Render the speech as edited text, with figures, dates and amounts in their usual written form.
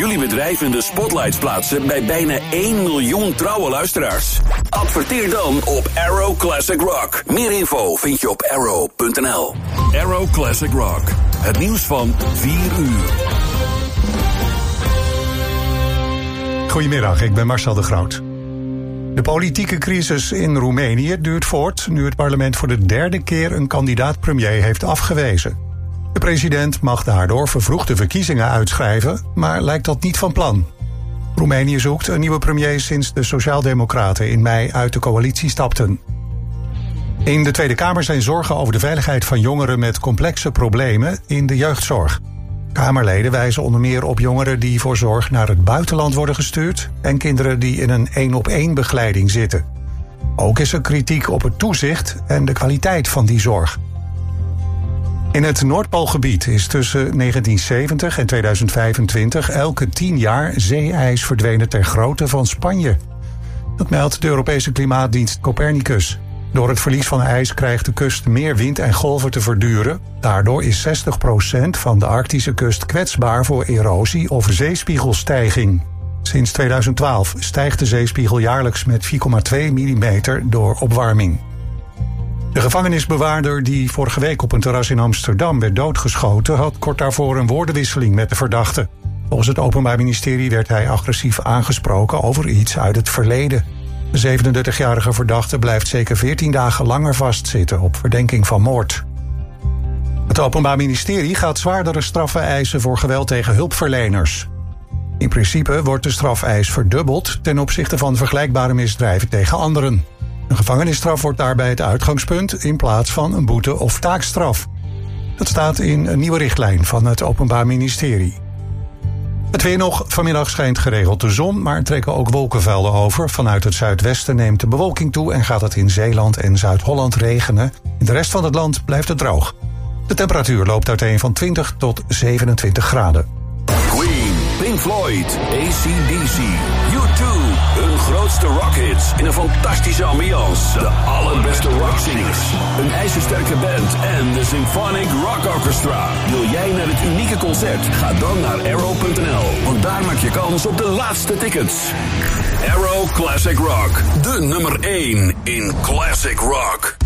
jullie bedrijf in de spotlights plaatsen bij bijna 1 miljoen trouwe luisteraars? Adverteer dan op Arrow Classic Rock. Meer info vind je op arrow.nl. Arrow Classic Rock. Het nieuws van 4 uur. Goedemiddag, ik ben Marcel de Groot. De politieke crisis in Roemenië duurt voort nu het parlement voor de 3e keer een kandidaat-premier heeft afgewezen. De president mag daardoor vervroegde verkiezingen uitschrijven, maar lijkt dat niet van plan. Roemenië zoekt een nieuwe premier sinds de Sociaaldemocraten in mei uit de coalitie stapten. In de Tweede Kamer zijn zorgen over de veiligheid van jongeren met complexe problemen in de jeugdzorg. Kamerleden wijzen onder meer op jongeren die voor zorg naar het buitenland worden gestuurd en kinderen die in een 1-op-1 begeleiding zitten. Ook is er kritiek op het toezicht en de kwaliteit van die zorg. In het Noordpoolgebied is tussen 1970 en 2025 elke 10 jaar zeeijs verdwenen ter grootte van Spanje. Dat meldt de Europese klimaatdienst Copernicus. Door het verlies van ijs krijgt de kust meer wind en golven te verduren. Daardoor is 60% van de Arctische kust kwetsbaar voor erosie of zeespiegelstijging. Sinds 2012 stijgt de zeespiegel jaarlijks met 4,2 mm door opwarming. De gevangenisbewaarder die vorige week op een terras in Amsterdam werd doodgeschoten had kort daarvoor een woordenwisseling met de verdachte. Volgens het Openbaar Ministerie werd hij agressief aangesproken over iets uit het verleden. De 37-jarige verdachte blijft zeker 14 dagen langer vastzitten op verdenking van moord. Het Openbaar Ministerie gaat zwaardere straffen eisen voor geweld tegen hulpverleners. In principe wordt de strafeis verdubbeld ten opzichte van vergelijkbare misdrijven tegen anderen. Een gevangenisstraf wordt daarbij het uitgangspunt in plaats van een boete- of taakstraf. Dat staat in een nieuwe richtlijn van het Openbaar Ministerie. Het weer nog. Vanmiddag schijnt geregeld de zon, maar trekken ook wolkenvelden over. Vanuit het zuidwesten neemt de bewolking toe en gaat het in Zeeland en Zuid-Holland regenen. In de rest van het land blijft het droog. De temperatuur loopt uiteen van 20 tot 27 graden. Queen, Pink Floyd, AC/DC, U2. Hun grootste rockhits in een fantastische ambiance. De allerbeste rockzingers. Een ijzersterke band en de Symphonic Rock Orchestra. Wil jij naar het unieke concert? Ga dan naar arrow.nl, want daar maak je kans op de laatste tickets. Arrow Classic Rock, de nummer 1 in classic rock.